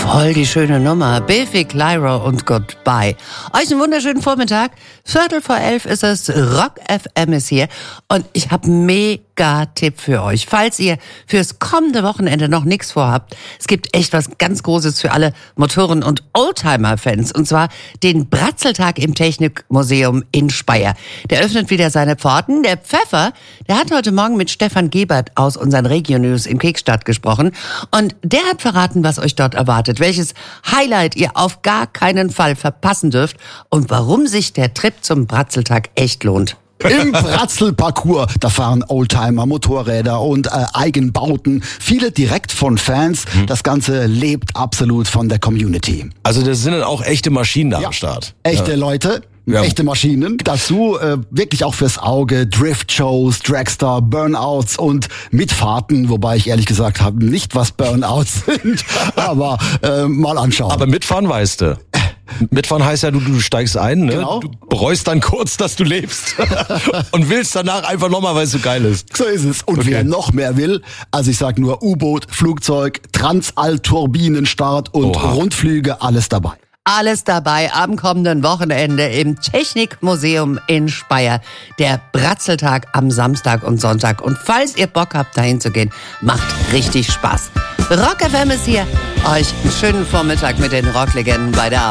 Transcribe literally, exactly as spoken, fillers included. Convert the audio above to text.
Voll die schöne Nummer. Biffy Clyro und Goodbye. Euch einen wunderschönen Vormittag. Viertel vor elf ist es. Rock F M ist hier. Und ich habe einen Mega-Tipp für euch. Falls ihr fürs kommende Wochenende noch nichts vorhabt, es gibt echt was ganz Großes für alle Motoren- und Oldtimer-Fans. Und zwar den Bratzeltag im Technikmuseum in Speyer. Der öffnet wieder seine Pforten. Der Pfeffer, der hat heute Morgen mit Stefan Gebert aus unseren Regio-News in Kekstadt gesprochen. Und der hat verraten, was euch dort erwartet, welches Highlight ihr auf gar keinen Fall verpassen dürft und warum sich der Trip zum Bratzeltag echt lohnt. Im Bratzelparcours, da fahren Oldtimer, Motorräder und äh, Eigenbauten, viele direkt von Fans. Hm. Das Ganze lebt absolut von der Community. Also das sind dann auch echte Maschinen da ja, am Start. Echte ja. Leute. Ja. Echte Maschinen. Dazu äh, wirklich auch fürs Auge Drift-Shows, Dragster, Burnouts und Mitfahrten, wobei ich ehrlich gesagt habe, nicht was Burnouts sind, aber äh, mal anschauen. Aber mitfahren weißt du. Mitfahren heißt ja, du, du steigst ein, ne? Genau. Du bereust dann kurz, dass du lebst und willst danach einfach nochmal, weil es so geil ist. So ist es. Und okay. wer noch mehr will, also ich sag nur U-Boot, Flugzeug, Transall-Turbinenstart und Oha. Rundflüge, alles dabei. Alles dabei am kommenden Wochenende im Technikmuseum in Speyer. Der Bratzeltag am Samstag und Sonntag. Und falls ihr Bock habt, dahin zu gehen, macht richtig Spaß. Rock F M ist hier. Euch einen schönen Vormittag mit den Rocklegenden bei der